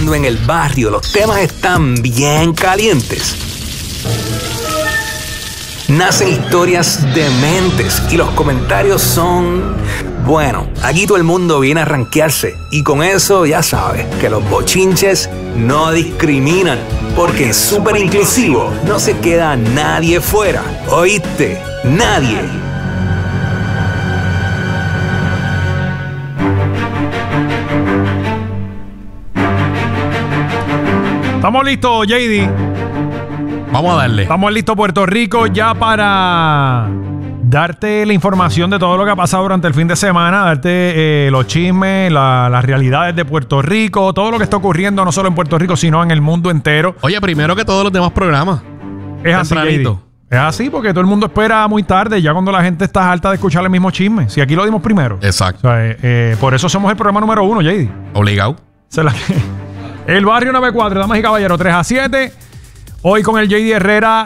cuando en el barrio los temas están bien calientes, nacen historias dementes y los comentarios son... Bueno, aquí todo el mundo viene a rankearse y con eso ya sabes que los bochinches no discriminan, porque en Súper Inclusivo no se queda nadie fuera. ¿Oíste? Nadie. Estamos listos, JD. Vamos a darle. Estamos listos, Puerto Rico, ya para darte la información de todo lo que ha pasado durante el fin de semana, darte los chismes, las realidades de Puerto Rico, todo lo que está ocurriendo no solo en Puerto Rico, sino en el mundo entero. Oye, primero que todos los demás programas. Es así, JD. Es así porque todo el mundo espera muy tarde, ya cuando la gente está harta de escuchar el mismo chisme. Si aquí lo dimos primero. Exacto. O sea, por eso somos el programa número 1, JD. Obligado. El Barrio 94, damas y caballeros, 3 a 7. Hoy con el JD Herrera,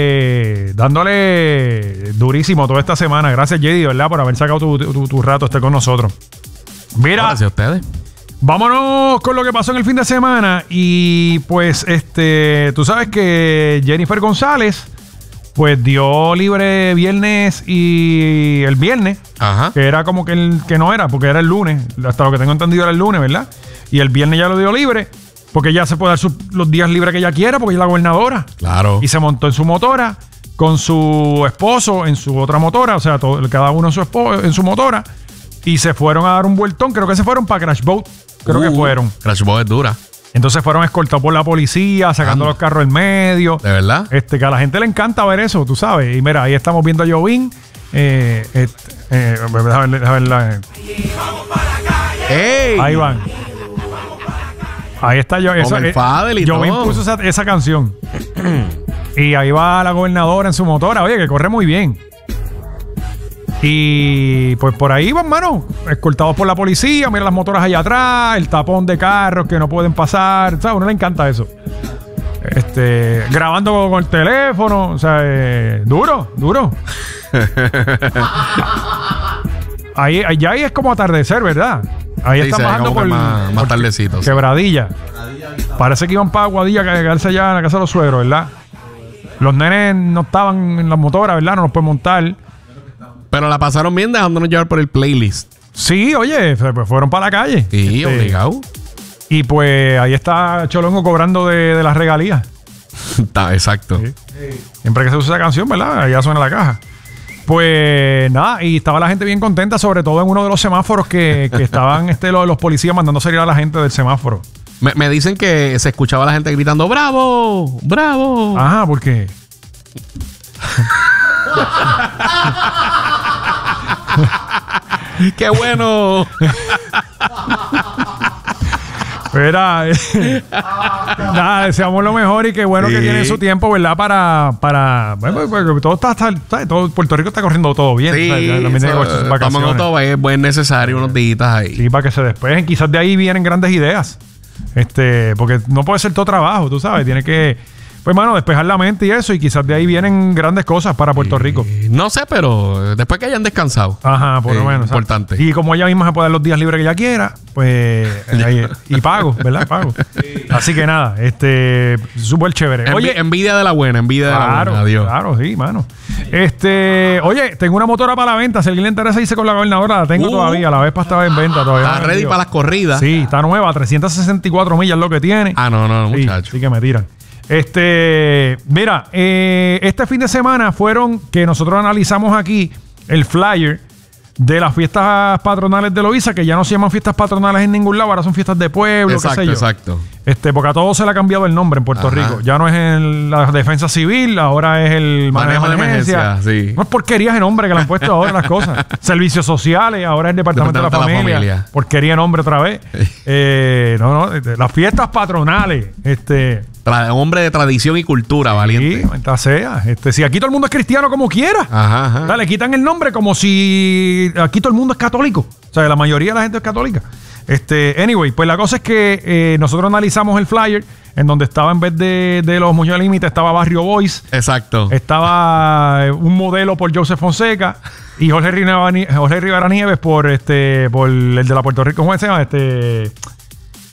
dándole durísimo toda esta semana. Gracias, JD, ¿verdad? Por haber sacado tu rato estar con nosotros. Mira, gracias a ustedes. Vámonos con lo que pasó en el fin de semana. Y pues, tú sabes que Jennifer González, pues dio libre viernes y el viernes. Ajá. Que era como que no era, porque era el lunes. Hasta lo que tengo entendido era el lunes, ¿verdad? Y el viernes ya lo dio libre. Porque ella se puede dar los días libres que ella quiera, porque ella es la gobernadora. Claro. Y se montó en su motora, con su esposo en su otra motora, o sea, cada uno en su motora. Y se fueron a dar un vueltón. Creo que se fueron para Crash Boat. Creo que fueron. Crash Boat es dura. Entonces fueron escoltados por la policía, sacando los carros en medio. ¿De verdad? Que a la gente le encanta ver eso, tú sabes. Y mira, ahí estamos viendo a Jovín. Déjame verla. ¡Ey! Ahí van. Ahí está yo. Con el Fadel y yo me todo. impuso esa canción. Y ahí va la gobernadora en su motora. Oye, que corre muy bien. Y pues por ahí van, mano, escoltados por la policía. Mira las motoras allá atrás, el tapón de carros que no pueden pasar. ¿Sabes? A uno le encanta eso. Grabando con el teléfono. O sea, duro. Ahí es como atardecer, ¿verdad? Ahí sí, están bajando por más tardecito. Quebradilla. Parece que iban para Aguadilla a quedarse allá en la casa de los suegros, ¿verdad? Los nenes no estaban en la motora, ¿verdad? No los pueden montar. Pero la pasaron bien dejándonos llevar por el playlist. Sí, oye, pues fueron para la calle. Sí, obligado. Y pues ahí está Cholongo cobrando de las regalías. Exacto. Sí. Siempre que se usa esa canción, ¿verdad? Allá suena la caja. Pues nada, y estaba la gente bien contenta, sobre todo en uno de los semáforos que estaban los policías mandando salir a la gente del semáforo. Me dicen que se escuchaba a la gente gritando ¡Bravo! ¡Bravo! Ajá, ¿por qué? ¡Qué bueno! Era, nada, deseamos lo mejor y qué bueno que tiene su tiempo, ¿verdad? Bueno, todo Puerto Rico está corriendo todo bien. Sí, vacaciones. Todo es buen necesario unos días ahí. Sí, para que se despejen. Quizás de ahí vienen grandes ideas. Porque no puede ser todo trabajo, tú sabes. Tiene que, pues, mano, despejar la mente y eso. Y quizás de ahí vienen grandes cosas para Puerto Rico. No sé, pero después que hayan descansado. Ajá, por lo menos. Importante. Y como ella misma se puede dar los días libres que ella quiera, pues, y pago, ¿verdad? Pago. Sí. Así que nada, súper chévere. Oye, envidia de la buena, envidia de la buena. Adiós. Claro, sí, mano. Oye, tengo una motora para la venta. Si alguien le interesa irse con la gobernadora, la tengo todavía. La Vespa estaba en venta todavía. Está ready para las corridas. Sí, está nueva. 364 millas lo que tiene. No, sí, muchacho. Sí que me tiran. Mira, este fin de semana fueron que nosotros analizamos aquí el flyer de las fiestas patronales de Loíza, que ya no se llaman fiestas patronales en ningún lado, ahora son fiestas de pueblo, exacto, qué sé yo. Exacto. Porque a todos se le ha cambiado el nombre en Puerto Rico. Ya no es la defensa civil, ahora es el manejo de emergencia. Sí. No es porquería de nombre que le han puesto ahora las cosas. Servicios sociales, ahora es el departamento de la familia. Porquería de nombre otra vez. Las fiestas patronales. Hombre de tradición y cultura, valiente. Sí, mientras sea. Si aquí todo el mundo es cristiano como quiera. Ajá. Le quitan el nombre como si aquí todo el mundo es católico. O sea, la mayoría de la gente es católica. Anyway, pues la cosa es que nosotros analizamos el flyer en donde estaba, en vez de los Muñoz Límite, estaba Barrio Boys. Exacto. Estaba un modelo por Joseph Fonseca y Jorge Rivera Nieves por el de la Puerto Rico. ¿Cómo se llama?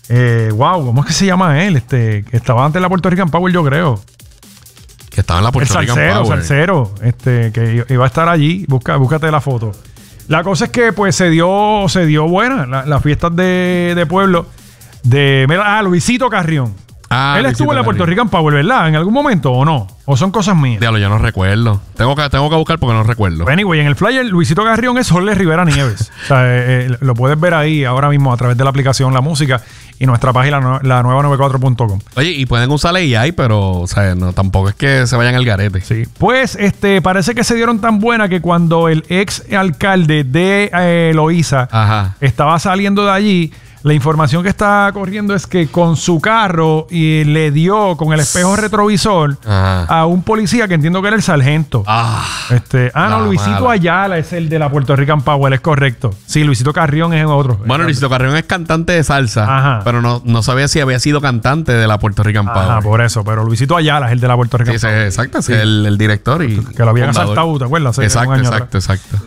Wow, ¿cómo es que se llama él? Que estaba antes en la Puerto Rican Power, yo creo. Que estaba en la Puerto Rican Power. El salsero, que iba a estar allí. Búscate la foto. La cosa es que pues se dio buena las fiestas de pueblo de Luisito Carrión. Él estuvo en la Puerto Rican Power, ¿verdad? ¿En algún momento o no? ¿O son cosas mías? Diablo, yo no recuerdo. Tengo que buscar porque no recuerdo. Anyway, en el flyer, Luisito Carrión es Jorge Rivera Nieves. O sea, lo puedes ver ahí ahora mismo a través de la aplicación La Música y nuestra página, la nueva 94.com. Oye, y pueden usar AI, pero, o sea, no, tampoco es que se vayan al garete. Sí. Pues, parece que se dieron tan buena que cuando el ex alcalde de Loíza estaba saliendo de allí, la información que está corriendo es que con su carro le dio con el espejo retrovisor a un policía que entiendo que era el sargento. No, Luisito Ayala es el de la Puerto Rican Power, es correcto. Sí, Luisito Carrión es otro. Bueno, Luisito Carrión es cantante de salsa, pero no sabía si había sido cantante de la Puerto Rican Power. Por eso, pero Luisito Ayala es el de la Puerto Rican Power. Exacto, sí. El director y que lo habían asaltado, ¿te acuerdas? Exacto.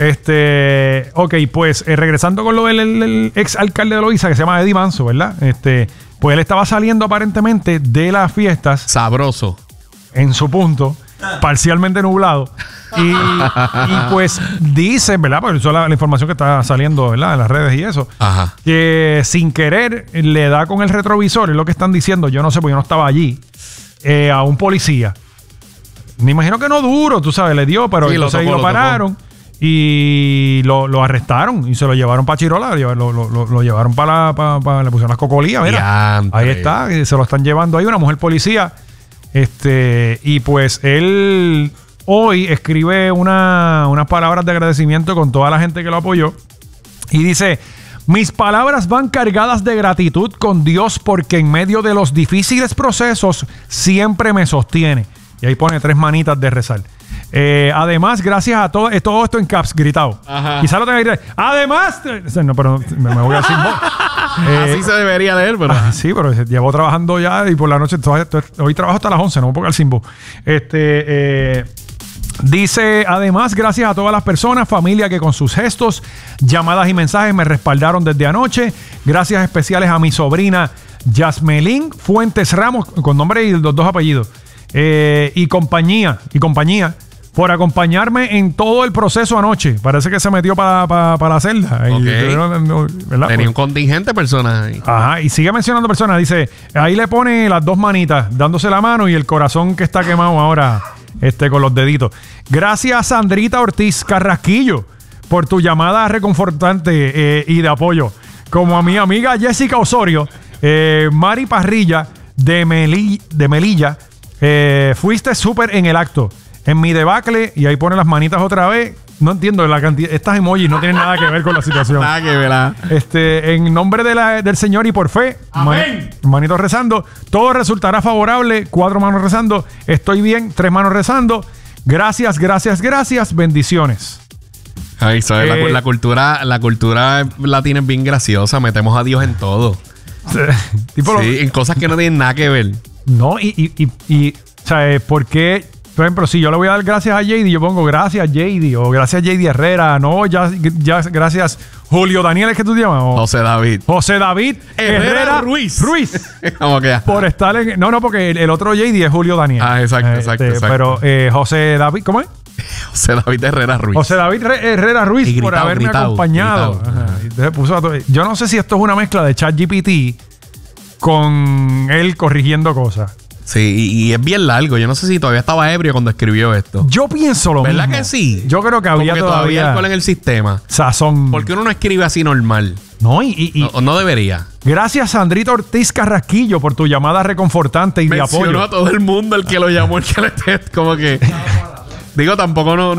Ok, pues regresando con lo del ex alcalde de Loíza, que se llama Eddie Manso, ¿verdad? Pues él estaba saliendo aparentemente de las fiestas. Sabroso. En su punto, parcialmente nublado. Y pues dicen, ¿verdad? Porque eso es la información que está saliendo, ¿verdad? En las redes y eso. Que sin querer le da con el retrovisor, es lo que están diciendo. Yo no sé, porque yo no estaba allí. A un policía. Me imagino que no duro, tú sabes, le dio, pero entonces lo pararon. Y lo arrestaron y se lo llevaron para Chirola, lo llevaron le pusieron las cocolías, mira. Ahí está, se lo están llevando ahí, una mujer policía. Y pues él hoy escribe unas palabras de agradecimiento con toda la gente que lo apoyó. Y dice: mis palabras van cargadas de gratitud con Dios porque en medio de los difíciles procesos siempre me sostiene. Y ahí pone 3 manitas de rezar. Además, gracias a todo esto en caps, gritado. Quizá lo tenga que gritar. Además, no, pero me voy a decir. Así se debería leer, pero. Sí, pero llevo trabajando ya y por la noche. Hoy trabajo hasta las 11, no me pongo el simbo. Dice, además, gracias a todas las personas, familia que con sus gestos, llamadas y mensajes me respaldaron desde anoche. Gracias especiales a mi sobrina Yasmelín Fuentes Ramos, con nombre y los 2 apellidos. Y compañía por acompañarme en todo el proceso anoche. Parece que se metió para la celda. Tenía un contingente de personas ahí. Y sigue mencionando personas. Dice, ahí le pone las 2 manitas, dándose la mano y el corazón que está quemado ahora con los deditos. Gracias, Sandrita Ortiz Carrasquillo, por tu llamada reconfortante y de apoyo. Como a mi amiga Jessica Osorio, Mari Parrilla de Melilla, fuiste súper en el acto. En mi debacle, y ahí pone las manitas otra vez. No entiendo la cantidad. Estas emojis no tienen nada que ver con la situación. Nada que ver. En nombre del Señor y por fe, amén. Manitos rezando. Todo resultará favorable. 4 manos rezando. Estoy bien. 3 manos rezando. Gracias. Bendiciones. Ay, ¿sabes? La cultura latina es bien graciosa. Metemos a Dios en todo. En cosas que no tienen nada que ver. No, ¿sabes por qué? Por ejemplo, si yo le voy a dar gracias a JD, yo pongo gracias JD o gracias JD Herrera. No, ya gracias Julio Daniel, ¿es que tú te llamas? José David Herrera Ruiz. ¿Cómo que? Por estar en... No, porque el otro JD es Julio Daniel. Exacto. Pero José David, ¿cómo es? José David Herrera Ruiz. José David Herrera Ruiz por haberme acompañado. Yo no sé si esto es una mezcla de ChatGPT con él corrigiendo cosas. Sí, y es bien largo. Yo no sé si todavía estaba ebrio cuando escribió esto. Yo pienso lo mismo. ¿Verdad que sí? Yo creo que había todavía alcohol en el sistema. Sazón. Porque uno no escribe así normal. No, no debería. Gracias, Sandrita Ortiz Carrasquillo, por tu llamada reconfortante y de apoyo. Mencionó a todo el mundo el que lo llamó, el que le test, como que... Digo, tampoco no...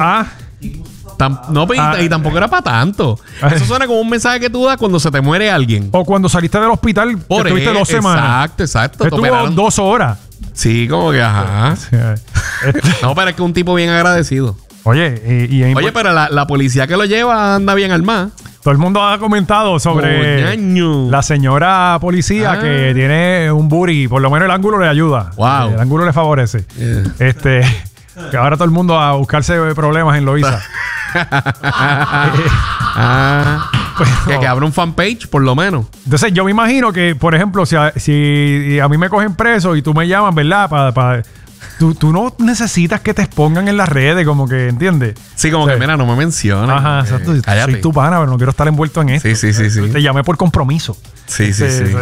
Y tampoco era para tanto. Eso suena como un mensaje que tú das cuando se te muere alguien. O cuando saliste del hospital, que estuviste 2 semanas. Exacto. Estuvo 2 horas. Sí, como que ajá. No, pero es que un tipo bien agradecido. Oye, pero la policía que lo lleva anda bien armada. Todo el mundo ha comentado sobre la señora policía que tiene un booty. Por lo menos el ángulo le ayuda. Wow. El ángulo le favorece. Que ahora todo el mundo a buscarse problemas en Loíza. Que abra un fanpage, por lo menos. Entonces, yo me imagino que, por ejemplo, si a mí me cogen preso y tú me llamas, ¿verdad? Tú no necesitas que te expongan en las redes, como que, ¿entiendes? Sí, como que, mira, no me menciones. Ajá, exacto. Cállate. Soy tu pana, pero no quiero estar envuelto en esto. Sí. Te llamé por compromiso. Sí.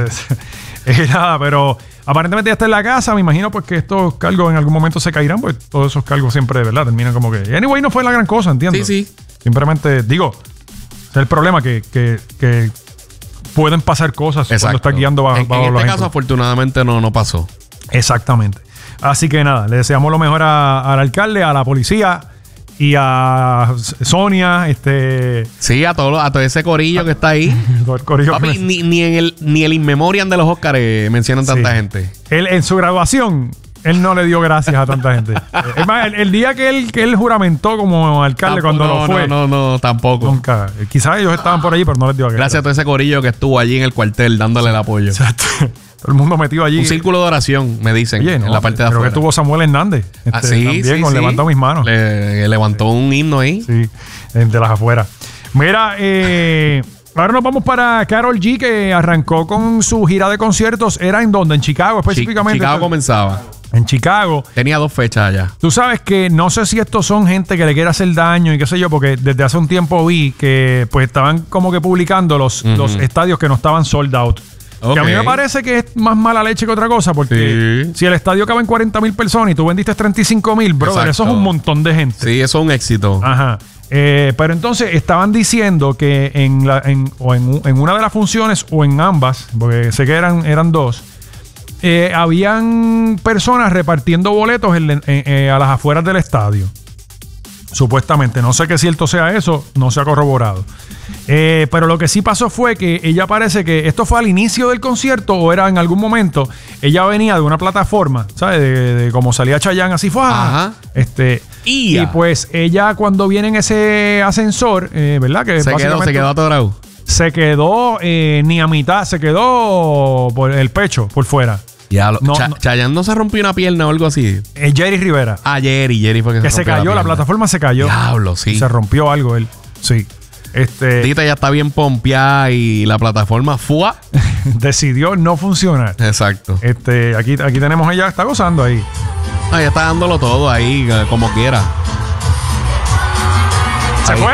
Nada, pero aparentemente ya está en la casa. Me imagino pues que estos cargos en algún momento se caerán, pues todos esos cargos siempre, ¿verdad? Terminan como que... Anyway, no fue la gran cosa, ¿entiendes? Sí. Simplemente, digo, es el problema que pueden pasar cosas cuando estás guiando bajo en este caso, afortunadamente, no pasó. Exactamente. Así que nada, le deseamos lo mejor al alcalde, a la policía y a Sonia, Sí, a todo ese corillo que está ahí. el corillo. Papi, ni el In Memoriam de los Oscars mencionan tanta gente. Él, en su graduación, él no le dio gracias a tanta gente. Es más, el día que él juramentó como alcalde, cuando lo fue. No, tampoco. Nunca. Quizás ellos estaban por allí, pero no les dio gracias. Gracias a todo ese corillo que estuvo allí en el cuartel dándole el apoyo. Exacto. Todo el mundo metido allí. Un círculo de oración, me dicen. Oye, en la parte de afuera. Creo que tuvo Samuel Hernández. También, con Levantó mis manos. Le levantó un himno ahí. Sí, de las afueras. Mira, ahora nos vamos para Karol G, que arrancó con su gira de conciertos. ¿Era en dónde? En Chicago específicamente. Chicago comenzaba. En Chicago. Tenía 2 fechas allá. Tú sabes que no sé si estos son gente que le quiere hacer daño y qué sé yo, porque desde hace un tiempo vi que pues estaban como que publicando los estadios que no estaban sold out. Okay. Que a mí me parece que es más mala leche que otra cosa, porque si el estadio cabe en 40,000 personas y tú vendiste 35,000, brother, eso es un montón de gente. Sí, eso es un éxito. Ajá. Pero entonces estaban diciendo que en una de las funciones o en ambas, porque sé que eran 2, habían personas repartiendo boletos a las afueras del estadio. Supuestamente, no sé qué cierto sea eso, no se ha corroborado. Pero lo que sí pasó fue que ella parece que esto fue al inicio del concierto o era en algún momento. Ella venía de una plataforma, ¿sabes? De como salía Chayanne, así fue. Ajá. Y pues ella cuando viene en ese ascensor, ¿verdad? Que se quedó atorado. Se quedó ni a mitad, se quedó por el pecho, por fuera. Ya, Chayanne no se rompió una pierna o algo así. Jerry Rivera. Jerry fue que se cayó, la plataforma se cayó. Diablo, sí. Se rompió algo él. Sí. Dita ya está bien pompeada y la plataforma decidió no funcionar. Exacto. Aquí tenemos, ella está gozando ahí. Ella está dándolo todo ahí, como quiera. ¿Se fue?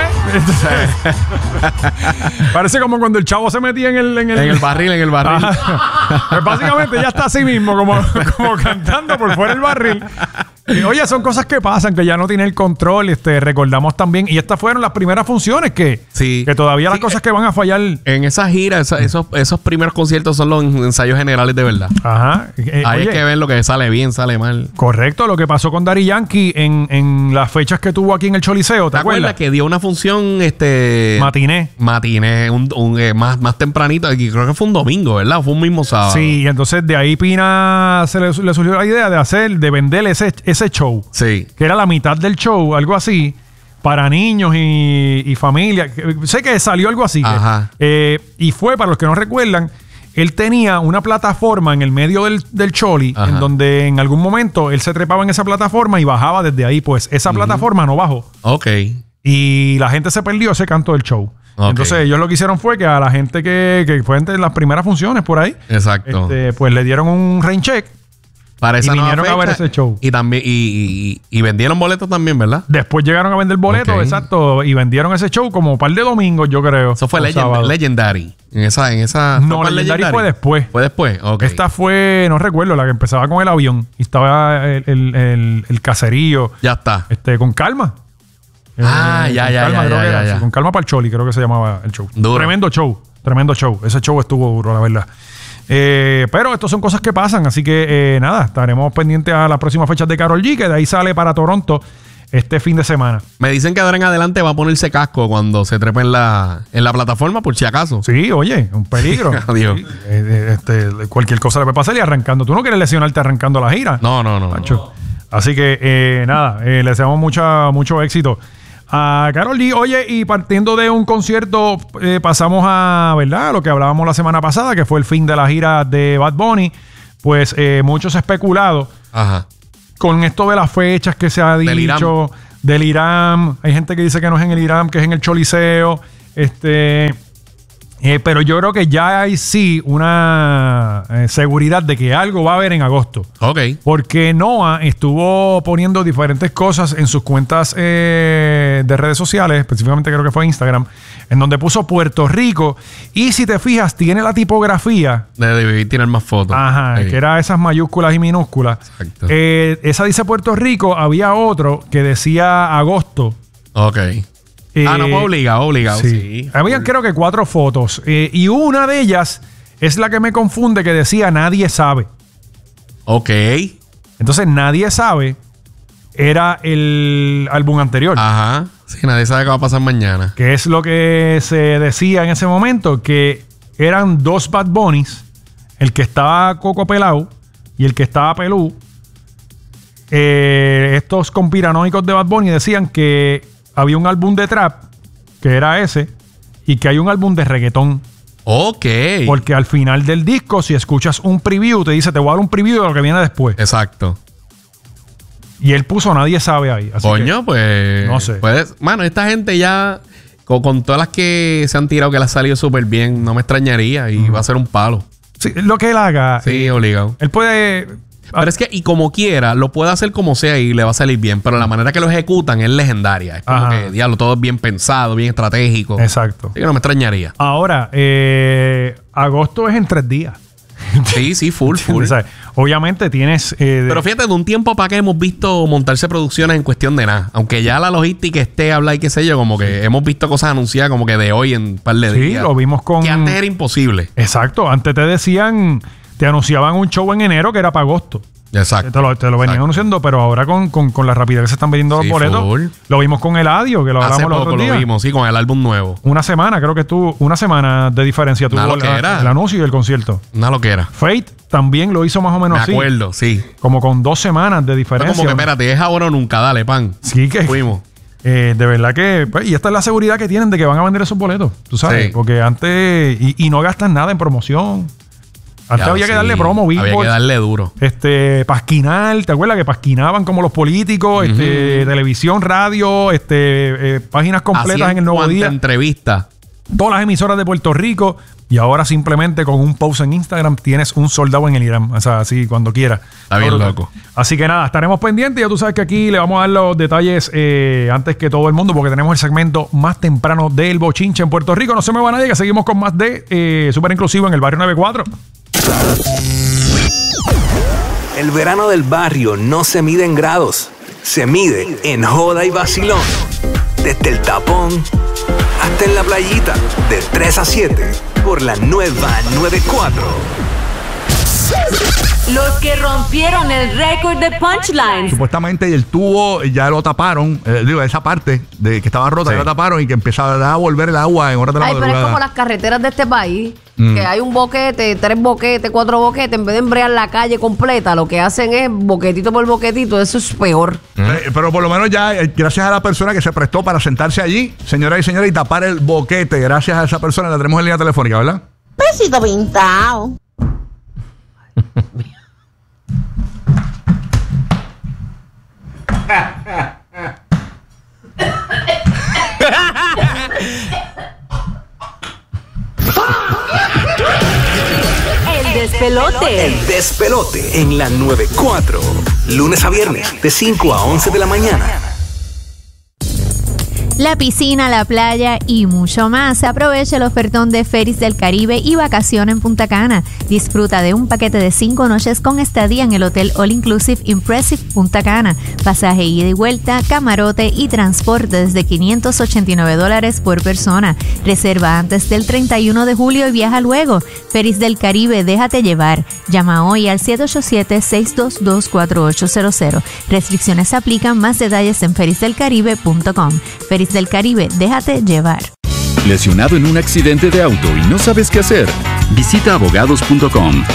Parece como cuando el chavo se metía en el barril. Pues básicamente ya está así mismo, como cantando por fuera del barril. Y, oye, son cosas que pasan, que ya no tiene el control. Recordamos también, y estas fueron las primeras funciones que todavía las cosas que van a fallar. En esa gira, esos primeros conciertos son los ensayos generales de verdad. Ajá. Ahí hay que ver lo que sale bien, sale mal. Correcto, lo que pasó con Daddy Yankee en las fechas que tuvo aquí en el Choliseo. ¿Te acuerdas? Que dio una función matiné, más tempranito, aquí creo que fue un domingo, ¿verdad? Fue un mismo sábado. Sí, y entonces de ahí Pina se le surgió la idea de vender ese show. Sí. Que era la mitad del show, algo así, para niños y familia. Sé que salió algo así. Ajá. Y fue, para los que no recuerdan, él tenía una plataforma en el medio del Choli, en donde en algún momento él se trepaba en esa plataforma y bajaba desde ahí. Pues esa plataforma no bajó. Ok. Y la gente se perdió ese canto del show. Okay. Entonces ellos lo que hicieron fue que a la gente que fue entre las primeras funciones por ahí, exacto, pues le dieron un rain check para esa y vinieron a ver ese show. Y también y vendieron boletos también, ¿verdad? Después llegaron a vender boletos, exacto, y vendieron ese show como un par de domingos, yo creo. Eso fue Legendary. En esa no, Legendary fue después. Fue después, ok. Esta fue, no recuerdo, la que empezaba con el avión y estaba el caserío. Ya está. Con calma. Ya. Con calma para el Choli, creo que se llamaba el show. Duro. Tremendo show. Ese show estuvo duro, la verdad. Pero estas son cosas que pasan, así que nada, estaremos pendientes a las próximas fechas de Karol G, que de ahí sale para Toronto este fin de semana. Me dicen que ahora en adelante va a ponerse casco cuando se trepe en la plataforma, por si acaso. Sí, oye, un peligro. Adiós. Sí, cualquier cosa le puede pasar y arrancando. ¿Tú no quieres lesionarte arrancando la gira? No. Así que nada, le deseamos mucho éxito a Karol G. Oye, y partiendo de un concierto, pasamos a, ¿verdad?, lo que hablábamos la semana pasada, que fue el fin de la gira de Bad Bunny. Pues muchos especulado con esto de las fechas que se ha dicho del Irán. Hay gente que dice que no es en el Irán, que es en el Choliseo. Pero yo creo que ya hay sí una seguridad de que algo va a haber en agosto. Ok. Porque Noah estuvo poniendo diferentes cosas en sus cuentas de redes sociales, específicamente creo que fue Instagram, en donde puso Puerto Rico. Y si te fijas, tiene la tipografía. Debe tener más fotos. Ajá, que era esas mayúsculas y minúsculas. Exacto. Esa dice Puerto Rico. Había otro que decía agosto. Ok. No, fue obligado. Sí. Habían creo que 4 fotos. Y una de ellas es la que me confunde, que decía Nadie Sabe. Ok. Entonces Nadie Sabe era el álbum anterior. Ajá. Sí, nadie sabe qué va a pasar mañana. Que es lo que se decía en ese momento, que eran 2 Bad Bunnies. El que estaba coco pelado y el que estaba pelú. Estos conspiranoicos de Bad Bunny decían que había un álbum de trap, que era ese, y que hay un álbum de reggaetón. Ok. Porque al final del disco, si escuchas un preview, te dice, te voy a dar un preview de lo que viene después. Exacto. Y él puso Nadie Sabe ahí. Así Coño, que, pues... no sé. Mano, esta gente ya... Con todas las que se han tirado que le ha salido súper bien, no me extrañaría y va a ser un palo. Sí, lo que él haga. Sí, obligado. Él puede... Pero es que, y como quiera, lo puede hacer como sea y le va a salir bien. Pero la manera que lo ejecutan es legendaria. Es como que, diablo, todo es bien pensado, bien estratégico. Exacto. Así que no me extrañaría. Ahora, agosto es en 3 días. Sí, full. O sea, obviamente tienes... Pero fíjate, de un tiempo para acá hemos visto montarse producciones en cuestión de nada. Aunque ya la logística esté habla y qué sé yo, como que hemos visto cosas anunciadas como que de hoy en un par de días. Sí, lo vimos con... Que antes era imposible. Exacto. Antes te decían... Te anunciaban un show en enero que era para agosto. Exacto. Te lo venían anunciando, pero ahora con la rapidez que se están vendiendo los boletos. Full. Lo vimos con Eladio, que lo hablamos el otro día. Lo vimos, sí, con el álbum nuevo. Una semana, creo que estuvo... Una semana de diferencia tuvo el anuncio y el concierto. Una loquera. Fate también lo hizo más o menos así. Me acuerdo, sí. Como con 2 semanas de diferencia. Como que, espérate, es ahora o nunca, dale, pan. Sí, que... Fuimos. De verdad que... Pues, y esta es la seguridad que tienen de que van a vender esos boletos. Tú sabes. Sí. Porque antes... Y no gastan nada en promoción. Antes había que darle promo, Billboard. Había que darle duro. Pasquinar, ¿te acuerdas que pasquinaban como los políticos? Televisión, radio, páginas completas en el Nuevo Día. Entrevistas. Todas las emisoras de Puerto Rico. Y ahora simplemente con un post en Instagram tienes un soldado en el Irán. O sea, así cuando quieras. Está bien loco. Así que nada, estaremos pendientes. Ya tú sabes que aquí le vamos a dar los detalles antes que todo el mundo, porque tenemos el segmento más temprano del bochinche en Puerto Rico. No se me va nadie, que seguimos con más de Súper Inclusivo en el Barrio 94. El verano del barrio no se mide en grados, se mide en joda y vacilón. Desde el tapón hasta en la playita, de 3 a 7, por la nueva 94. Los que rompieron el récord de punchlines. Supuestamente el tubo ya lo taparon, esa parte de que estaba rota ya la taparon y que empezaba a volver el agua en horas de la madrugada. Pero es como las carreteras de este país, que hay un boquete, 3 boquetes, 4 boquetes, en vez de embrear la calle completa, lo que hacen es boquetito por boquetito, eso es peor. Pero por lo menos ya, gracias a la persona que se prestó para sentarse allí, señoras y señores, y tapar el boquete, gracias a esa persona, la tenemos en línea telefónica, ¿verdad? Besito pintado. El despelote. El despelote en la 94. Lunes a viernes, de 5 a 11 de la mañana. La piscina, la playa y mucho más. Aprovecha el ofertón de Ferries del Caribe y vacación en Punta Cana. Disfruta de un paquete de 5 noches con estadía en el Hotel All Inclusive Impressive Punta Cana. Pasaje ida y vuelta, camarote y transporte desde $589 por persona. Reserva antes del 31 de julio y viaja luego. Ferries del Caribe, déjate llevar. Llama hoy al 787-622-4800. Restricciones aplican. Más detalles en ferriesdelcaribe.com. Ferries del Caribe, déjate llevar. ¿Lesionado en un accidente de auto y no sabes qué hacer? Visita abogados.com. Abogados.com,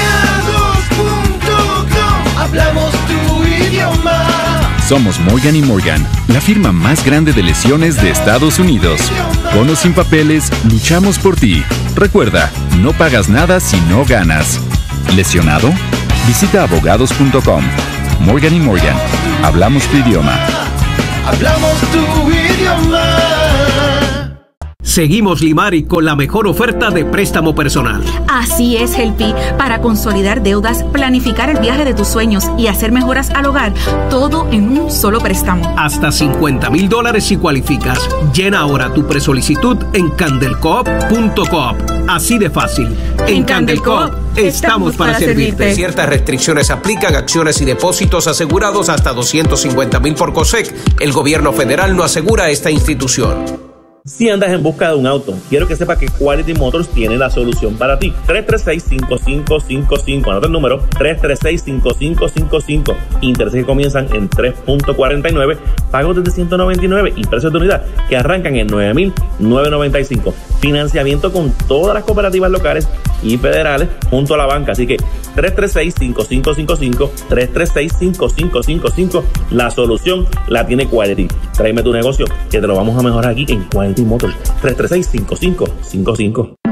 hablamos tu idioma. Somos Morgan & Morgan, la firma más grande de lesiones de Estados Unidos. Con o sin papeles, luchamos por ti. Recuerda, no pagas nada si no ganas. ¿Lesionado? Visita abogados.com. Morgan & Morgan, hablamos tu idioma. Hablamos tu idioma. Seguimos Limari con la mejor oferta de préstamo personal. Así es, Helpi. Para consolidar deudas, planificar el viaje de tus sueños y hacer mejoras al hogar, todo en un solo préstamo. Hasta $50,000 si cualificas. Llena ahora tu presolicitud en candelcoop.coop. Así de fácil. En Candelcoop estamos para servirte. Ciertas restricciones aplican, acciones y depósitos asegurados hasta $250,000 por COSEC. El gobierno federal no asegura esta institución. Si andas en busca de un auto, quiero que sepas que Quality Motors tiene la solución para ti. 336-5555. Anota el número, 336-5555. Intereses que comienzan en 3.49, pagos desde $199 y precios de unidad que arrancan en $9,995. Financiamiento con todas las cooperativas locales y federales junto a la banca. Así que 336-5555, 336-5555. La solución la tiene Quality. Tráeme tu negocio que te lo vamos a mejorar aquí en Quality Motors. 336-5555.